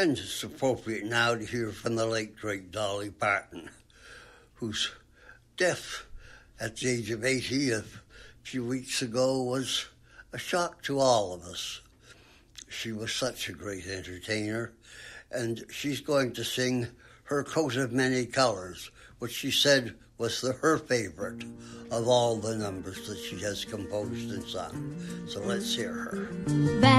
And it's appropriate now to hear from the late, great Dolly Parton, whose death at the age of 80 a few weeks ago was a shock to all of us. She was such a great entertainer, and she's going to sing Her Coat of Many Colors, which she said was her favorite of all the numbers that she has composed and sung. So let's hear her.